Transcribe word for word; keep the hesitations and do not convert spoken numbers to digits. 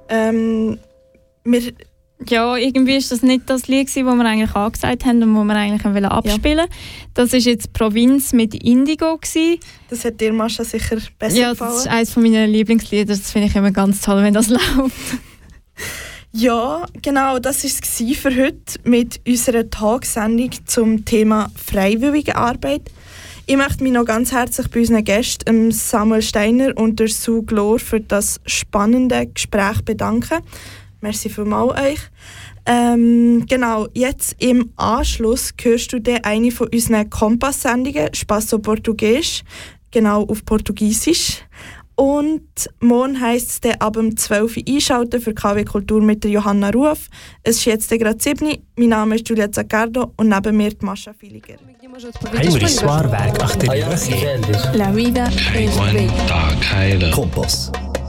Ähm, wir Ja, irgendwie ist das nicht das Lied, das wir eigentlich angesagt haben und das wir eigentlich abspielen wollten. Ja. Das war jetzt «Provinz» mit Indigo gewesen. Das hat dir, Mascha, sicher besser ja, gefallen. Ja, das ist eines meiner Lieblingslieder. Das finde ich immer ganz toll, wenn das läuft. Ja, genau, das war es für heute mit unserer Tagsendung zum Thema freiwillige Arbeit. Ich möchte mich noch ganz herzlich bei unseren Gästen, Samuel Steiner und der Sue Glor, für das spannende Gespräch bedanken. Merci vielmals euch. Ähm, genau, jetzt im Anschluss hörst du dann eine von unseren Kompass-Sendungen, Espaço Português, genau auf Portugiesisch. Und morgen heisst es dann ab um zwölf Uhr einschalten für K W Kultur mit der Johanna Ruf. Es ist jetzt gerade sieben. Mein Name ist Julia Zaccardo und neben mir die Mascha Filiger. Ein soir werk achter die La vida es bella. Kompass.